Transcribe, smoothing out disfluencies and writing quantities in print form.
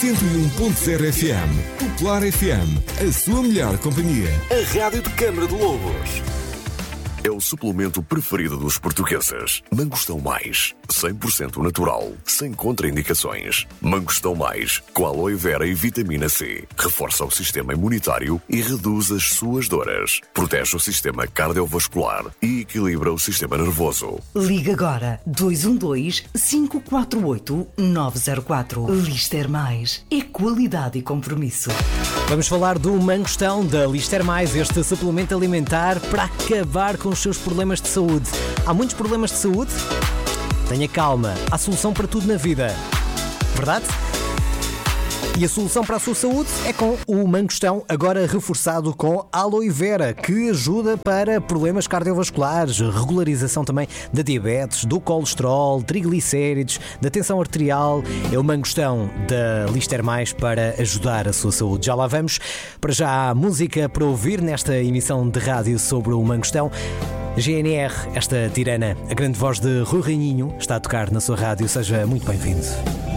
101.0 FM. Popular FM, a sua melhor companhia. A rádio de Câmara de Lobos. É o suplemento preferido dos portugueses. Mangostão Mais, 100% natural, sem contraindicações. Mangostão Mais, com aloe vera e vitamina C. Reforça o sistema imunitário e reduz as suas dores. Protege o sistema cardiovascular e equilibra o sistema nervoso. Liga agora 212-548-904. Lister Mais. É qualidade e compromisso. Vamos falar do Mangostão da Lister Mais, este suplemento alimentar para acabar com os seus problemas de saúde. Há muitos problemas de saúde? Tenha calma, há solução para tudo na vida. Verdade? E a solução para a sua saúde é com o Mangostão, agora reforçado com aloe vera, que ajuda para problemas cardiovasculares, regularização também da diabetes, do colesterol, triglicéridos, da tensão arterial. É o Mangostão da Lister Mais para ajudar a sua saúde. Já lá vamos. Para já há música para ouvir nesta emissão de rádio sobre o Mangostão. GNR, esta tirana, a grande voz de Rui Reininho, está a tocar na sua rádio. Seja muito bem-vindo.